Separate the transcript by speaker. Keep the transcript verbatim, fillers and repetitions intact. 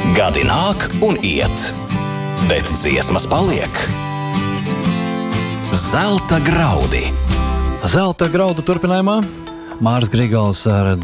Speaker 1: Gadi nāk un iet, bet dziesmas paliek. Zelta graudi.
Speaker 2: Zelta graudu turpinājumā Māris Grigals ar